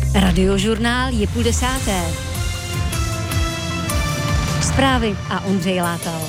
Radiožurnál je 9:30. Zprávy a Ondřej Látal.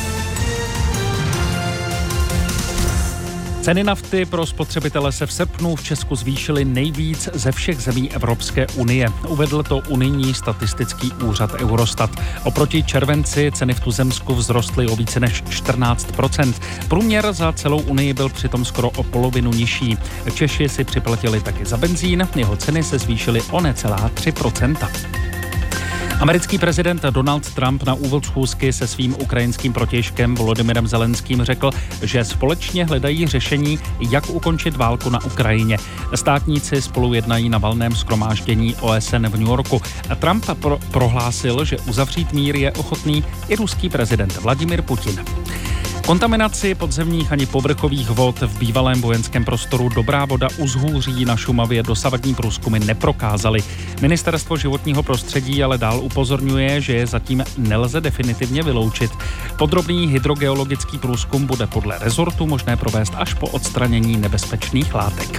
Ceny nafty pro spotřebitele se v srpnu v Česku zvýšily nejvíc ze všech zemí Evropské unie. Uvedl to unijní statistický úřad Eurostat. Oproti červenci ceny v tuzemsku vzrostly o více než 14%. Průměr za celou unii byl přitom skoro o polovinu nižší. Češi si připlatili taky za benzín, jeho ceny se zvýšily o necelá 3%. Americký prezident Donald Trump na úvod schůzky se svým ukrajinským protějškem Volodymyrem Zelenským řekl, že společně hledají řešení, jak ukončit válku na Ukrajině. Státníci spolu jednají na valném shromáždění OSN v New Yorku. Trump prohlásil, že uzavřít mír je ochotný i ruský prezident Vladimir Putin. Kontaminaci podzemních ani povrchových vod v bývalém vojenském prostoru Dobrá voda u Zhůří na Šumavě dosavadní průzkumy neprokázaly. Ministerstvo životního prostředí ale dál upozorňuje, že je zatím nelze definitivně vyloučit. Podrobný hydrogeologický průzkum bude podle rezortu možné provést až po odstranění nebezpečných látek.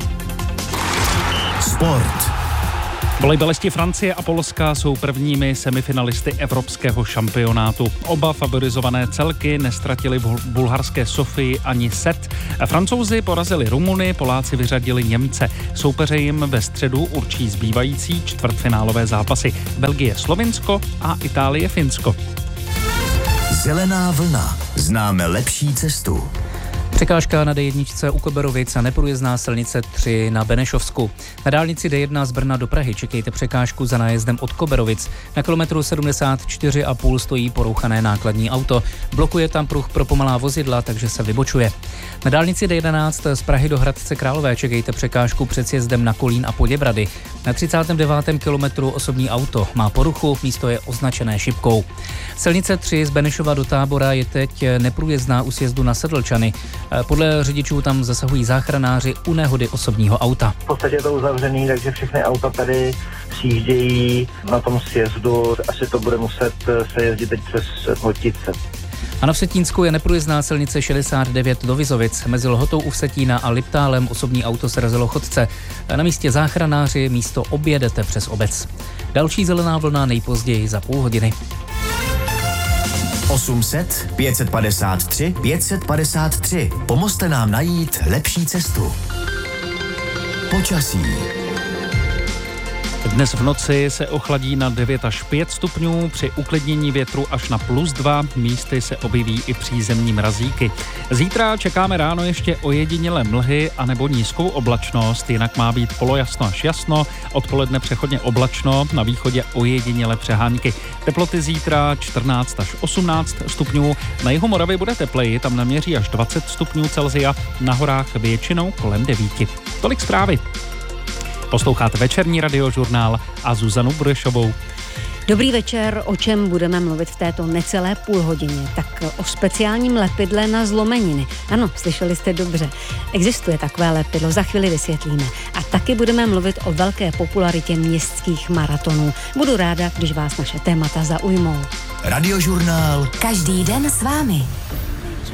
Sport. Volejbalisti Francie a Polska jsou prvními semifinalisty evropského šampionátu. Oba favorizované celky nestratili v bulharské Sofii ani set. Francouzi porazili Rumuny, Poláci vyřadili Němce. Soupeře jim ve středu určí zbývající čtvrtfinálové zápasy Belgie, Slovinsko a Itálie, Finsko. Zelená vlna. Známe lepší cestu. Překážka na D1 u Koberovic a neprůjezdná silnice 3 na Benešovsku. Na dálnici D1 z Brna do Prahy čekejte překážku za nájezdem od Koberovic. Na kilometru 74,5 stojí porouchané nákladní auto. Blokuje tam pruh pro pomalá vozidla, takže se vybočuje. Na dálnici D11 z Prahy do Hradce Králové čekejte překážku před sjezdem na Kolín a Poděbrady. Na 39. kilometru osobní auto má poruchu, místo je označené šipkou. Silnice 3 z Benešova do Tábora je teď neprůjezdná u sjezdu na Sedlčany. Podle řidičů tam zasahují záchranáři u nehody osobního auta. V podstatě je to uzavřený, takže všechny auta tady přijíždějí na tom sjezdu. Asi to bude muset se jezdit teď přes Hotice. A na Vsetínsku je neprůjezdná silnice 69 do Vizovic. Mezi Lhotou u Vsetína a Liptálem osobní auto srazilo chodce. Na místě záchranáři místo objedete přes obec. Další zelená vlna nejpozději za půl hodiny. 800 553 553. Pomozte nám najít lepší cestu. Počasí. Dnes v noci se ochladí na 9 až 5 stupňů, při uklidnění větru až na +2, místy se objeví i přízemní mrazíky. Zítra čekáme ráno ještě ojedinělé mlhy anebo nízkou oblačnost, jinak má být polojasno až jasno, odpoledne přechodně oblačno, na východě ojedinělé přehánky. Teploty zítra 14 až 18 stupňů, na jihu Moravy bude tepleji, tam naměří až 20 stupňů Celsia, na horách většinou kolem 9. Tolik zprávy. Posloucháte večerní radiožurnál a Zuzanu Burešovou. Dobrý večer, o čem budeme mluvit v této necelé půlhodině? Tak o speciálním lepidle na zlomeniny. Ano, slyšeli jste dobře. Existuje takové lepidlo, za chvíli vysvětlíme. A taky budeme mluvit o velké popularitě městských maratonů. Budu ráda, když vás naše témata zaujmou. Radiožurnál. Každý den s vámi.